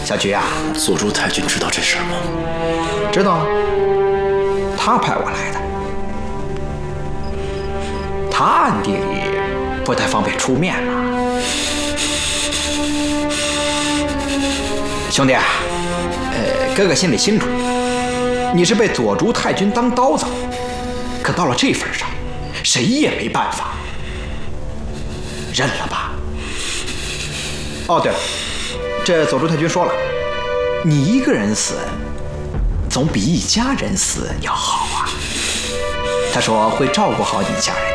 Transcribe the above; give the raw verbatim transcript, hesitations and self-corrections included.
小菊啊， 佐助太君知道这事儿吗？ 知道，他派我来的。他暗地里不太方便出面嘛。兄弟啊，呃，哥哥心里清楚，你是被佐助太君当刀子，可到了这份上，谁也没办法，认了吧。哦，对了，这佐助太君说了，你一个人死，总比一家人死要好啊。他说会照顾好你一家人。